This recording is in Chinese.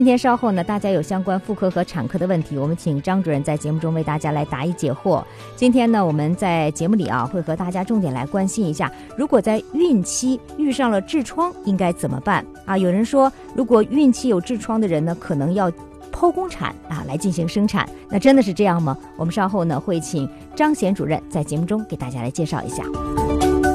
今天稍后呢，大家有相关妇科和产科的问题，我们请张主任在节目中为大家来答疑解惑。今天呢，我们在节目里会和大家重点来关心一下，如果在孕期遇上了痔疮应该怎么办啊？有人说，如果孕期有痔疮的人呢，可能要剖宫产来进行生产，那真的是这样吗？我们稍后呢会请张贤主任在节目中给大家来介绍一下。